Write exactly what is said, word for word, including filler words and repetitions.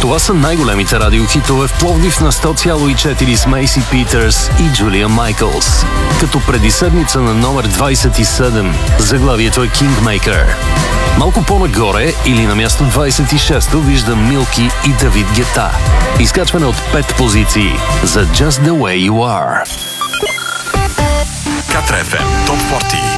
Това са най-големите радиохитове в Пловдив на сто цяло и четири с Мейси Питърс и Джулия Майкълс. Като преди седмица на номер двайсет и седем заглавието е Kingmaker. Малко по-нагоре или на място двайсет и шесто виждам Милки и Давид Гета. Изкачване от пет позиции за Just the Way You Are. Катра еф ем Топ сорок.